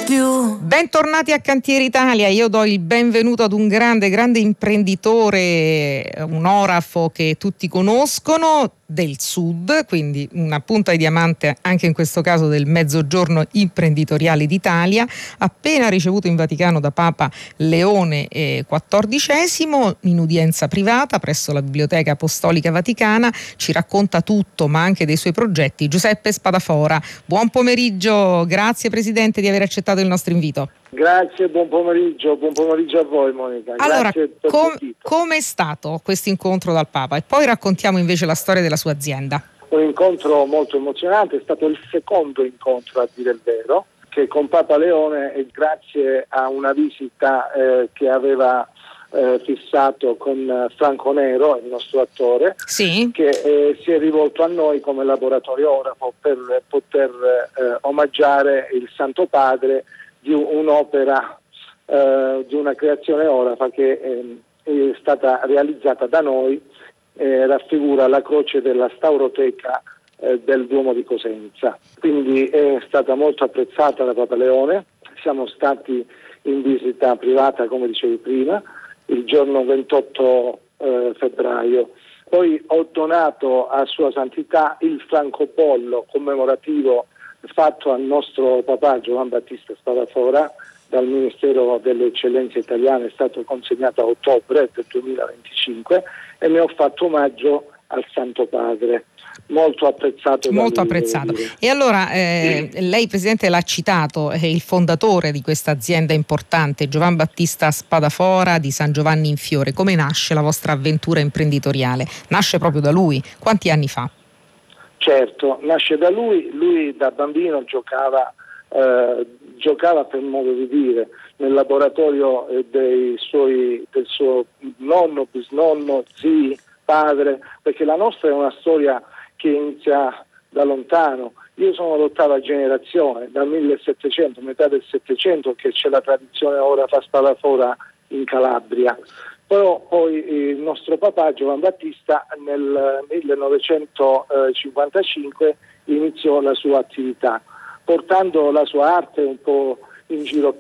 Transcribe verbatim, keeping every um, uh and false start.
più. Bentornati a Cantieri Italia, io do il benvenuto ad un grande, grande imprenditore, un orafo che tutti conoscono, del sud, quindi una punta di diamante anche in questo caso del mezzogiorno imprenditoriale d'Italia, appena ricevuto in Vaticano da Papa Leone quattordicesimo in udienza privata presso la Biblioteca Apostolica Vaticana, ci racconta tutto ma anche dei suoi progetti. Giuseppe Spadafora, buon pomeriggio, grazie Presidente di aver accettato il nostro invito. Grazie, buon pomeriggio, buon pomeriggio a voi Monica. Allora, Grazie per com- l'invito. come è stato questo incontro dal Papa? E poi raccontiamo invece la storia della sua azienda. Un incontro molto emozionante, è stato il secondo incontro a dire il vero, che con Papa Leone, e grazie a una visita eh, che aveva eh, fissato con Franco Nero, il nostro attore, sì. che eh, si è rivolto a noi come laboratorio orafo per poter eh, omaggiare il Santo Padre di un'opera, eh, di una creazione orafa che eh, è stata realizzata da noi, eh, raffigura la croce della Stauroteca eh, del Duomo di Cosenza. Quindi è stata molto apprezzata da Papa Leone, siamo stati in visita privata come dicevi prima, il giorno ventotto eh, febbraio. Poi ho donato a Sua Santità il francobollo commemorativo fatto al nostro papà Giovan Battista Spadafora dal Ministero delle Eccellenze Italiane, è stato consegnato a ottobre del duemilaventicinque e ne ho fatto omaggio al Santo Padre, molto apprezzato. Molto lui, apprezzato. E allora eh, lei Presidente l'ha citato, è il fondatore di questa azienda importante, Giovan Battista Spadafora di San Giovanni in Fiore. Come nasce la vostra avventura imprenditoriale? Nasce proprio da lui? Quanti anni fa? Certo, nasce da lui, lui da bambino giocava, eh, giocava per modo di dire, nel laboratorio eh, dei suoi, del suo nonno, bisnonno, zii, padre, perché la nostra è una storia che inizia da lontano. Io sono l'ottava generazione, dal millesettecento, metà del Settecento, che c'è la tradizione orafa Spadafora in Calabria. Però poi il nostro papà Giovan Battista nel millenovecentocinquantacinque iniziò la sua attività, portando la sua arte un po' in giro